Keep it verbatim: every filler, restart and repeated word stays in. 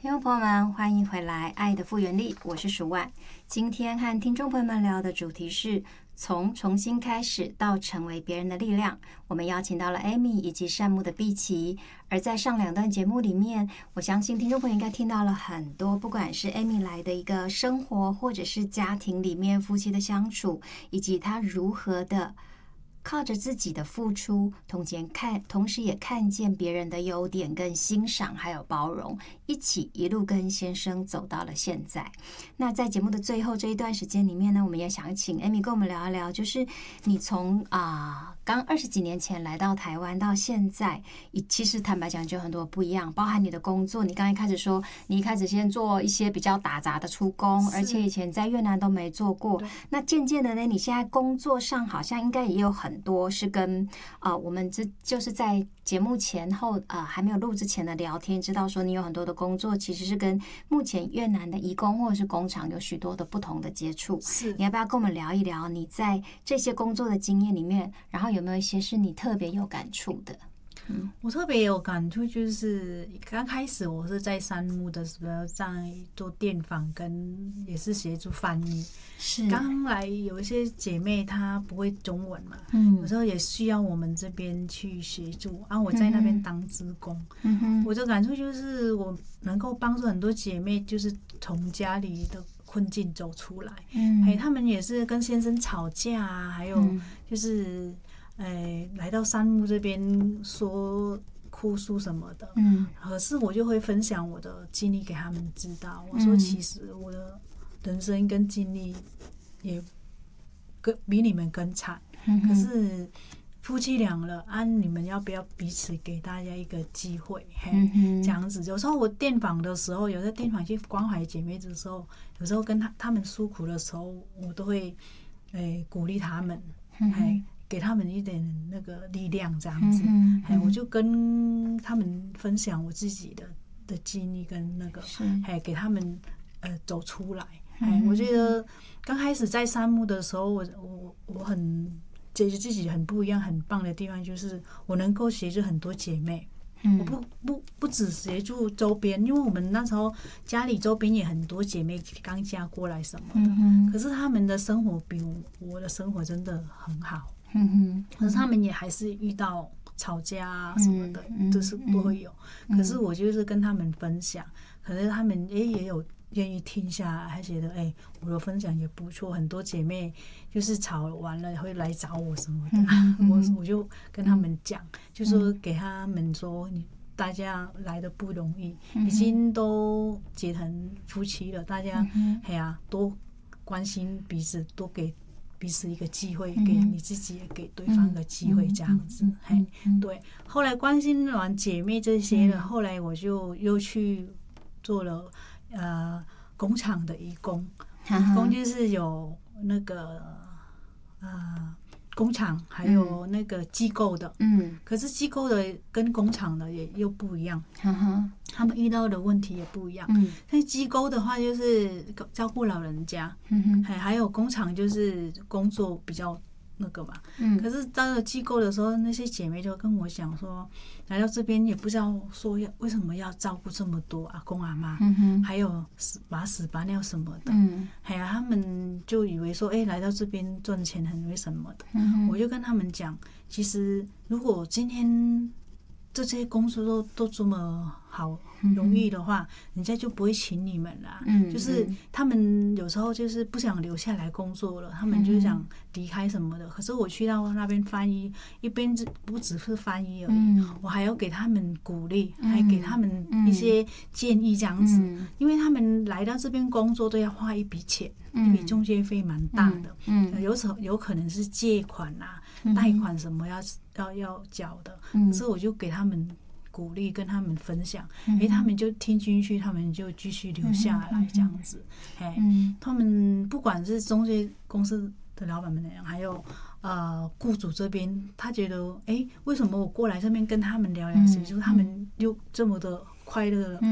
听众朋友们，欢迎回来《爱的复原力》，我是蜀万。今天和听众朋友们聊的主题是从重新开始到成为别人的力量。我们邀请到了 Amy 以及善牧的碧琪。而在上两段节目里面，我相信听众朋友应该听到了很多，不管是 Amy 来的一个生活，或者是家庭里面夫妻的相处，以及她如何的靠着自己的付出，同时看，同时也看见别人的优点，跟欣赏，还有包容，一起一路跟先生走到了现在。那在节目的最后这一段时间里面呢，我们也想请 Amy 跟我们聊一聊，就是你从啊、呃、刚二十几年前来到台湾到现在，其实坦白讲就很多不一样，包含你的工作。你刚才开始说，你一开始先做一些比较打杂的出工，而且以前在越南都没做过。那渐渐的呢，你现在工作上好像应该也有很多是跟啊、呃，我们这就是在节目前后呃还没有录之前的聊天，知道说你有很多的工作其实是跟目前越南的移工或者是工厂有许多的不同的接触。 是， 你要不要跟我们聊一聊你在这些工作的经验里面，然后有没有一些是你特别有感触的？ 嗯，我特别有感触，就是刚开始我是在山木的时候在做电访，跟也是协助翻译。 是， 刚来有一些姐妹她不会中文嘛， 嗯， 有时候也需要我们这边去协助啊。我在那边当志工， 嗯哼， 我的感触就是我能够帮助很多姐妹，就是从家里的困境走出来。嗯，哎，他们也是跟先生吵架啊，还有就是。哎，来到山木这边说哭诉什么的，嗯，可是我就会分享我的经历给他们知道。我说，其实我的人生跟经历也更比你们更惨，嗯，可是夫妻俩了啊，你们要不要彼此给大家一个机会？嘿，嗯，这样子。有时候我电访的时候，有时候电访去关怀姐妹的时候，有时候跟他他们诉苦的时候，我都会哎鼓励他们，哎。给他们一点那个力量，这样子，嗯嗯，我就跟他们分享我自己的的经历跟那个，哎，给他们呃走出来。哎，我觉得刚开始在山木的时候，我我我很觉得自己很不一样、很棒的地方，就是我能够协助很多姐妹。我不不不只协助周边，因为我们那时候家里周边也很多姐妹刚嫁过来什么的，嗯，可是他们的生活比我的生活真的很好。嗯哼，可是他们也还是遇到吵架啊什么的，嗯，都是都会有，嗯。可是我就是跟他们分享，可是他们也也有愿意听下来，还觉得哎，欸，我的分享也不错。很多姐妹就是吵完了会来找我什么的，嗯，我我就跟他们讲，就说给他们说你。大家来的不容易，已经都结成夫妻了，大家哎呀，多关心彼此，多给彼此一个机会，给你自己也给对方一个机会，这样子。嘿，对。后来关心完姐妹这些了，后来我就又去做了呃工厂的义工，义工就是有那个呃。工厂还有那个机构的，嗯，可是机构的跟工厂的也又不一样，嗯，他们遇到的问题也不一样。嗯，像机构的话就是照顾老人家，嗯哼，还还有工厂就是工作比较那个嘛，嗯，可是到了机构的时候，那些姐妹就跟我讲说，来到这边也不知道说要为什么要照顾这么多阿公阿妈，嗯哼，还有把屎把尿什么的，嗯，哎呀，他们就以为说，哎，来到这边赚钱很容易什么的，嗯，我就跟他们讲，其实如果今天这些工作都都这么好容易的话，人家就不会请你们啦。嗯，就是他们有时候就是不想留下来工作了，他们就想离开什么的。可是我去到那边翻译，一边不只是翻译而已，嗯，我还要给他们鼓励，嗯，还给他们一些建议这样子，嗯，因为他们来到这边工作都要花一笔钱，嗯，一笔中介费蛮大的，嗯，嗯有时候有可能是借款啊、贷款什么要要要缴的，嗯，所以我就给他们鼓励，跟他们分享，哎，嗯，他们就听进去，他们就继续留下来这样子，哎，嗯，他们不管是中介公司的老板们那样，还有呃雇主这边，他觉得哎，为什么我过来这边跟他们聊聊天，就是他们又这么的快乐。